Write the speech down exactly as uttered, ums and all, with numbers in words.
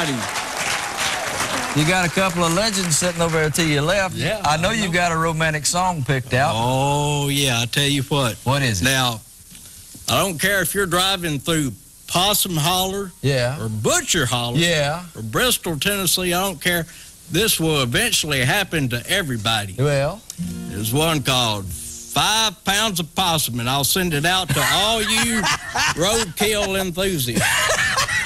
buddy. You got a couple of legends sitting over there to your left. Yeah. I know you've got a romantic song picked out. Oh, yeah, I tell you what. What is it? Now, I don't care if you're driving through Possum Holler yeah. or Butcher Holler yeah. or Bristol, Tennessee, I don't care. This will eventually happen to everybody. Well. There's one called Five Pounds of Possum, and I'll send it out to all you roadkill enthusiasts.